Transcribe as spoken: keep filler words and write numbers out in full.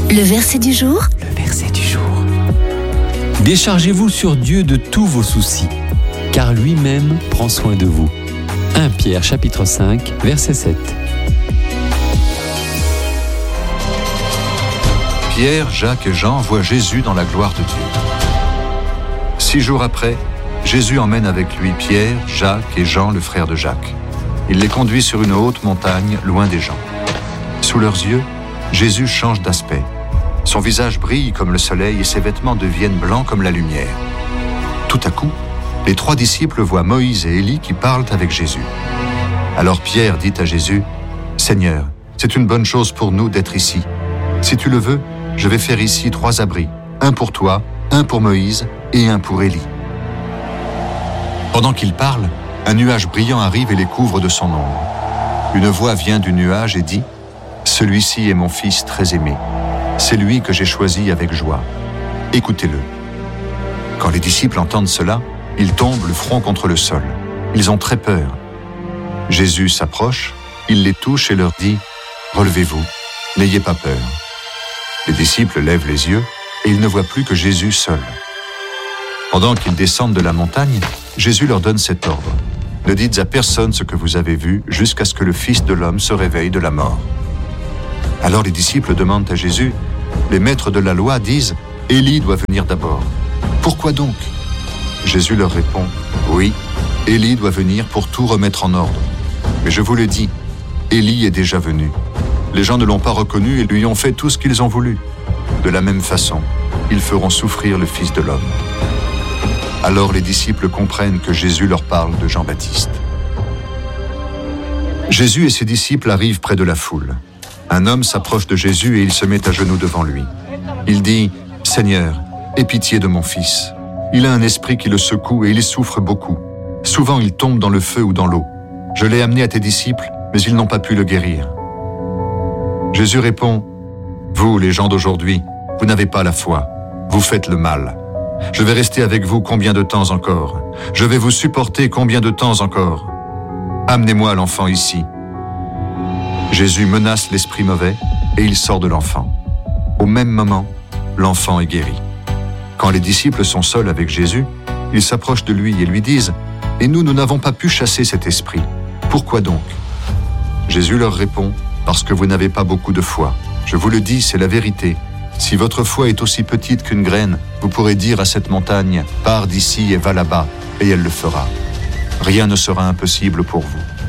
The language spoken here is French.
Le verset du jour. Le verset du jour. Déchargez-vous sur Dieu de tous vos soucis, car lui-même prend soin de vous. premier Pierre chapitre cinq, verset sept. Pierre, Jacques et Jean voient Jésus dans la gloire de Dieu. Six jours après, Jésus emmène avec lui Pierre, Jacques et Jean, le frère de Jacques. Il les conduit sur une haute montagne, loin des gens. Sous leurs yeux, Jésus change d'aspect. Son visage brille comme le soleil et ses vêtements deviennent blancs comme la lumière. Tout à coup, les trois disciples voient Moïse et Élie qui parlent avec Jésus. Alors Pierre dit à Jésus, « Seigneur, c'est une bonne chose pour nous d'être ici. Si tu le veux, je vais faire ici trois abris, un pour toi, un pour Moïse et un pour Élie. » Pendant qu'il parle, un nuage brillant arrive et les couvre de son ombre. Une voix vient du nuage et dit, « Celui-ci est mon fils très aimé. C'est lui que j'ai choisi avec joie. Écoutez-le. » Quand les disciples entendent cela, ils tombent le front contre le sol. Ils ont très peur. Jésus s'approche, il les touche et leur dit, « Relevez-vous, n'ayez pas peur. » Les disciples lèvent les yeux et ils ne voient plus que Jésus seul. Pendant qu'ils descendent de la montagne, Jésus leur donne cet ordre. « Ne dites à personne ce que vous avez vu jusqu'à ce que le Fils de l'homme se réveille de la mort. » Alors les disciples demandent à Jésus, « Les maîtres de la loi disent, Élie doit venir d'abord. Pourquoi donc ?» Jésus leur répond, « Oui, Élie doit venir pour tout remettre en ordre. Mais je vous le dis, Élie est déjà venu. Les gens ne l'ont pas reconnu et lui ont fait tout ce qu'ils ont voulu. De la même façon, ils feront souffrir le Fils de l'homme. » Alors les disciples comprennent que Jésus leur parle de Jean-Baptiste. Jésus et ses disciples arrivent près de la foule. Un homme s'approche de Jésus et il se met à genoux devant lui. Il dit, « Seigneur, aie pitié de mon fils. Il a un esprit qui le secoue et il souffre beaucoup. Souvent il tombe dans le feu ou dans l'eau. Je l'ai amené à tes disciples, mais ils n'ont pas pu le guérir. » Jésus répond, « Vous, les gens d'aujourd'hui, vous n'avez pas la foi. Vous faites le mal. Je vais rester avec vous combien de temps encore? Je vais vous supporter combien de temps encore? Amenez-moi l'enfant ici. » Jésus menace l'esprit mauvais et il sort de l'enfant. Au même moment, l'enfant est guéri. Quand les disciples sont seuls avec Jésus, ils s'approchent de lui et lui disent, « Et nous, nous n'avons pas pu chasser cet esprit. Pourquoi donc ?» Jésus leur répond, « Parce que vous n'avez pas beaucoup de foi. Je vous le dis, c'est la vérité. Si votre foi est aussi petite qu'une graine, vous pourrez dire à cette montagne, « Pars d'ici et va là-bas », et elle le fera. Rien ne sera impossible pour vous.